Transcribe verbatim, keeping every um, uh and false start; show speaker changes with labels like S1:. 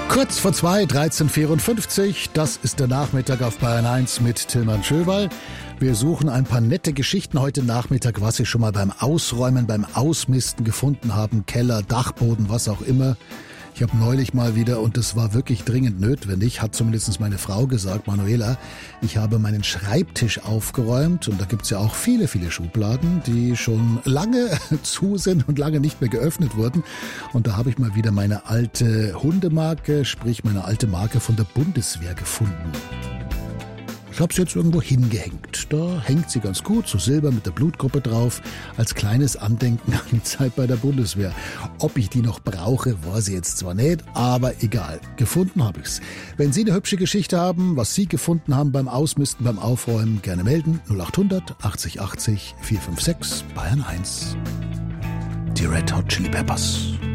S1: Kurz vor zwei, dreizehn Uhr vierundfünfzig, das ist der Nachmittag auf Bayern eins mit Tilman Schöberl. Wir suchen ein paar nette Geschichten heute Nachmittag, was Sie schon mal beim Ausräumen, beim Ausmisten gefunden haben, Keller, Dachboden, was auch immer. Ich habe neulich mal wieder, und das war wirklich dringend notwendig, hat zumindest meine Frau gesagt, Manuela, ich habe meinen Schreibtisch aufgeräumt und da gibt's ja auch viele, viele Schubladen, die schon lange zu sind und lange nicht mehr geöffnet wurden. Und da habe ich mal wieder meine alte Hundemarke, sprich meine alte Marke von der Bundeswehr gefunden. Ich habe sie jetzt irgendwo hingehängt. Da hängt sie ganz gut, so silber mit der Blutgruppe drauf, als kleines Andenken an die Zeit bei der Bundeswehr. Ob ich die noch brauche, weiß ich jetzt zwar nicht, aber egal. Gefunden habe ich's. Wenn Sie eine hübsche Geschichte haben, was Sie gefunden haben beim Ausmisten, beim Aufräumen, gerne melden. null acht hundert achtzig achtzig vier fünf sechs Bayern eins. Die Red Hot Chili Peppers.